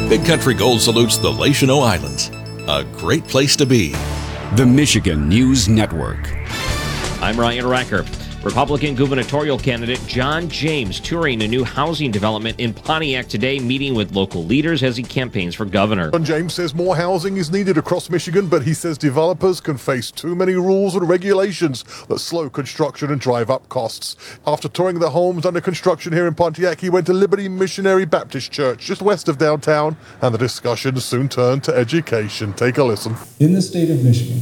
Big Country Gold salutes the Lachino Islands. A great place to be. The Michigan News Network. I'm Ryan Recker. Republican gubernatorial candidate John James touring a new housing development in Pontiac today, meeting with local leaders as he campaigns for governor. John James says more housing is needed across Michigan, but he says developers can face too many rules and regulations that slow construction and drive up costs. After touring the homes under construction here in Pontiac, he went to Liberty Missionary Baptist Church just west of downtown, and the discussion soon turned to education. Take a listen. In the state of Michigan,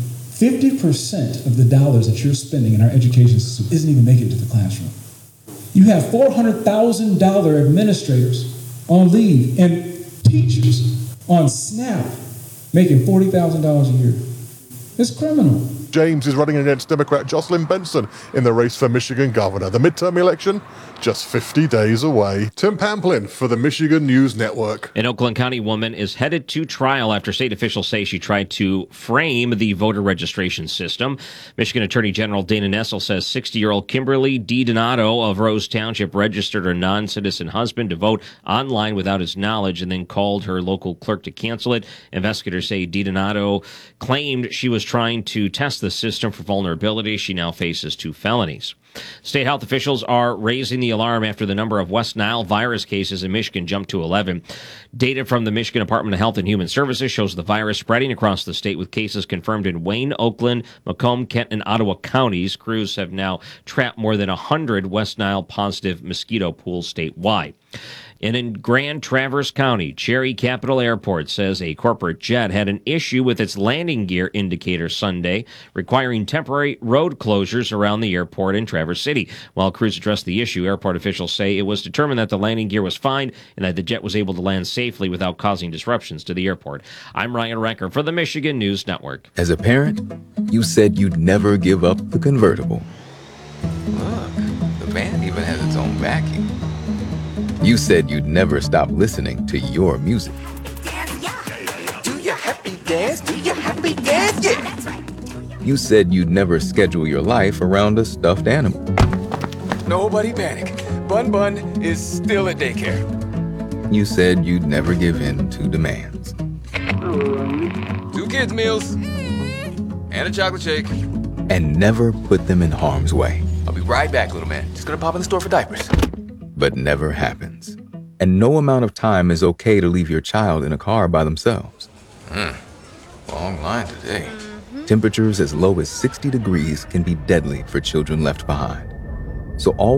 50% of the dollars that you're spending in our education system isn't even making it to the classroom. You have $400,000 administrators on leave and teachers on SNAP making $40,000 a year. It's criminal. James is running against Democrat Jocelyn Benson in the race for Michigan governor. The midterm election, just 50 days away. Tim Pamplin for the Michigan News Network. An Oakland County woman is headed to trial after state officials say she tried to frame the voter registration system. Michigan Attorney General Dana Nessel says 60-year-old Kimberly DiDonato of Rose Township registered her non-citizen husband to vote online without his knowledge and then called her local clerk to cancel it. Investigators say DiDonato claimed she was trying to test the system for vulnerability. She now faces 2 felonies. State health officials are raising the alarm after the number of West Nile virus cases in Michigan jumped to 11. Data from the Michigan Department of Health and Human Services shows the virus spreading across the state with cases confirmed in Wayne, Oakland, Macomb, Kent, and Ottawa counties. Crews have now trapped more than 100 West Nile positive mosquito pools statewide. And in Grand Traverse County, Cherry Capital Airport says a corporate jet had an issue with its landing gear indicator Sunday, requiring temporary road closures around the airport in Traverse City. While crews addressed the issue, airport officials say it was determined that the landing gear was fine and that the jet was able to land safely without causing disruptions to the airport. I'm Ryan Recker for the Michigan News Network. As a parent, you said you'd never give up the convertible. Look, the band even has its own backing. You said you'd never stop listening to your music. Do your happy dance, do your happy dance, yeah. You said you'd never schedule your life around a stuffed animal. Nobody panic. Bun Bun is still at daycare. You said you'd never give in to demands. 2 kids' meals and a chocolate shake. And never put them in harm's way. I'll be right back, little man. Just gonna pop in the store for diapers. But never happens. And no amount of time is okay to leave your child in a car by themselves. Long line today. Temperatures as low as 60 degrees can be deadly for children left behind. So